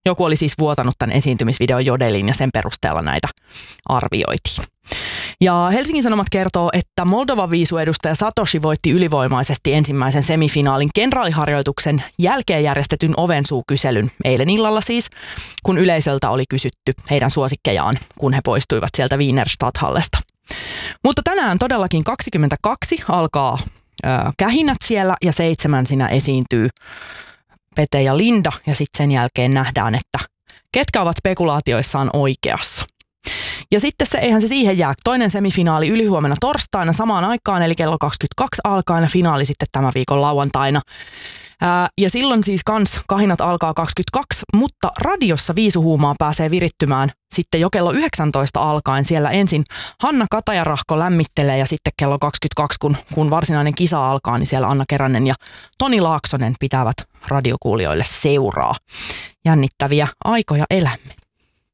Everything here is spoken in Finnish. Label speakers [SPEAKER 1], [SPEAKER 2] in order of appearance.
[SPEAKER 1] Joku oli siis vuotanut tämän esiintymisvideon Jodeliin ja sen perusteella näitä arvioitiin. Ja Helsingin Sanomat kertoo, että Moldovan viisuedustaja Satoshi voitti ylivoimaisesti ensimmäisen semifinaalin kenraaliharjoituksen jälkeen järjestetyn ovensuukyselyn eilen illalla siis, kun yleisöltä oli kysytty heidän suosikkejaan, kun he poistuivat sieltä Wiener Stadthallesta. Mutta tänään todellakin 22 alkaa kähinät siellä ja 7 siinä esiintyy Pete ja Linda ja sitten sen jälkeen nähdään, että ketkä ovat spekulaatioissaan oikeassa. Ja sitten eihän se siihen jää. Toinen semifinaali ylihuomenna torstaina samaan aikaan, eli kello 22 alkaen ja finaali sitten tämän viikon lauantaina. Ja silloin siis kans kahinat alkaa 22, mutta radiossa viisuhuumaa pääsee virittymään sitten jo kello 19 alkaen. Siellä ensin Hanna Katajarahko lämmittelee ja sitten kello 22, kun varsinainen kisa alkaa, niin siellä Anna Keränen ja Toni Laaksonen pitävät radiokuulijoille seuraa. Jännittäviä aikoja elämme.